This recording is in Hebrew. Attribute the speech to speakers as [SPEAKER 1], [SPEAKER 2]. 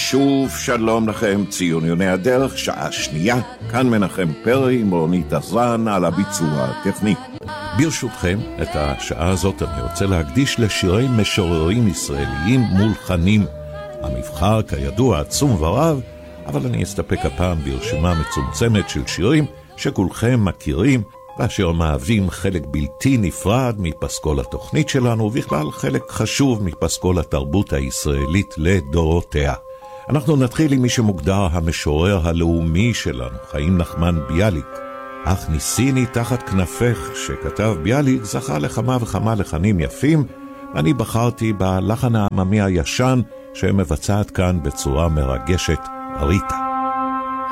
[SPEAKER 1] ושוב שלום לכם ציוני הדרך, שעה שנייה, כאן מנחם פרי, מרונית עזרן על הביצוע הטכני. ברשותכם, את השעה הזאת אני רוצה להקדיש לשירי משוררים ישראליים מולחנים. המבחר כידוע עצום ורב, אבל אני אסתפק הפעם ברשימה מצומצמת של שירים שכולכם מכירים, ואשר מהווים חלק בלתי נפרד מפסקול התוכנית שלנו, ובכלל חלק חשוב מפסקול התרבות הישראלית לדורותיה. אנחנו נתחיל עם מי שמוגדר המשורר הלאומי שלנו, חיים נחמן ביאליק. אך ניסיני תחת כנפך, שכתב ביאליק, זכה לכמה וכמה לחנים יפים, ואני בחרתי בלחן העממי הישן שמבצעת כאן בצורה מרגשת ריטה.